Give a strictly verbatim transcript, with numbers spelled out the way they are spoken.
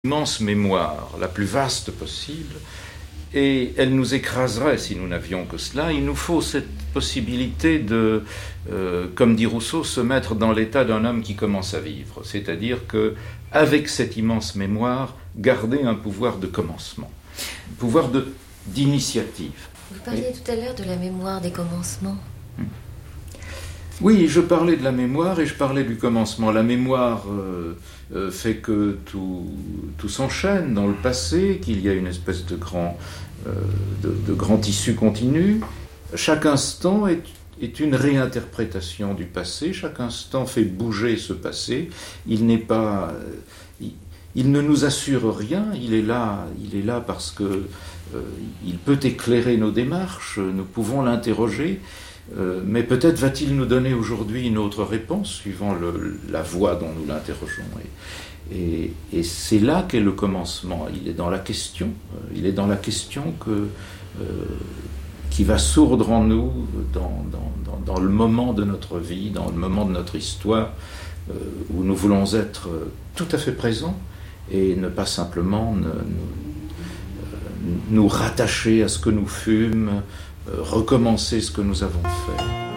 Immense mémoire, la plus vaste possible, et elle nous écraserait si nous n'avions que cela. Il nous faut cette possibilité de, euh, comme dit Rousseau, se mettre dans l'état d'un homme qui commence à vivre, c'est-à-dire que, avec cette immense mémoire, garder un pouvoir de commencement, un pouvoir de, d'initiative. Vous parliez et... tout à l'heure de la mémoire des commencements. Hum. Oui, je parlais de la mémoire et je parlais du commencement. La mémoire euh, euh, fait que tout, tout s'enchaîne dans le passé, qu'il y a une espèce de grand, euh, de, de grand tissu continu. Chaque instant est, est une réinterprétation du passé, chaque instant fait bouger ce passé. Il n'est pas, il, il ne nous assure rien, il est là, il est là parce que euh, il peut éclairer nos démarches, nous pouvons l'interroger. Euh, mais peut-être va-t-il nous donner aujourd'hui une autre réponse suivant le, la voie dont nous l'interrogeons. Et, et, et c'est là qu'est le commencement. Il est dans la question. Euh, il est dans la question que, euh, qui va sourdre en nous dans, dans, dans, dans le moment de notre vie, dans le moment de notre histoire, euh, où nous voulons être tout à fait présents et ne pas simplement ne, nous, euh, nous rattacher à ce que nous fûmes, recommencer ce que nous avons fait.